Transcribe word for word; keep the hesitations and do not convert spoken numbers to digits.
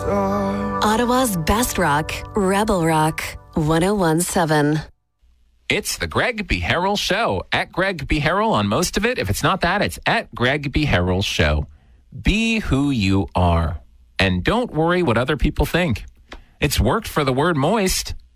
Ottawa's best rock, Rebel Rock, one oh one point seven. It's the Greg B. Harrell Show. At Greg B. Harrell on most of it. If it's not that, it's at Greg B. Harrell Show. Be who you are. And don't worry what other people think. It's worked for the word moist.